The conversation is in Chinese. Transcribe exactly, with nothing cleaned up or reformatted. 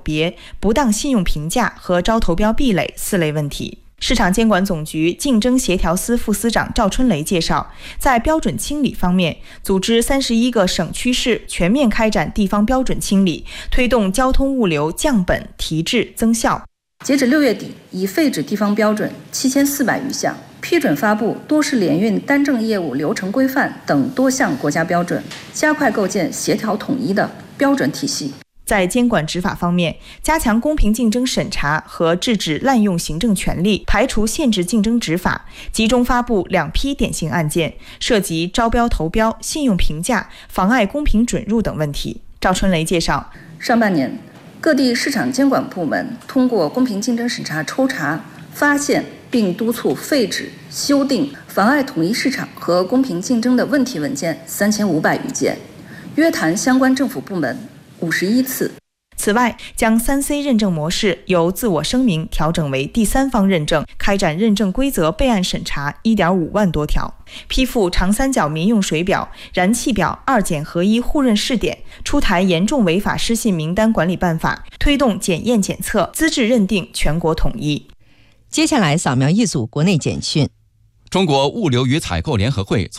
别、不当信用评价和招投标壁垒四类问题。市场监管总局竞争协调司副司长赵春雷介绍，在标准清理方面，组织三十一个省区市全面开展地方标准清理，推动交通物流降本提质增效。 截止六月底，已废止地方标准七千四百余项，批准发布多式联运单证业务流程规范等多项国家标准，加快构建协调统一的标准体系。 在监管执法方面，加强公平竞争审查和制止滥用行政权力，排除限制竞争执法，集中发布两批典型案件，涉及招标投标、信用评价、妨碍公平准入等问题。赵春雷介绍， 上半年各地市场监管部门通过公平竞争审查抽查，发现并督促废止、修订妨碍统一市场和公平竞争的问题文件三千五百余件，约谈相关政府部门五十一次。 此外，将三 C 认证模式由自我声明调整为第三方认证，开展认证规则备案审查 一点五万多条，批复长三角民用水表、燃气表二检合一互认试点，出台严重违法失信名单管理办法，推动检验检测、资质认定全国统一。 接下来扫描一组国内简讯。 中国物流与采购联合会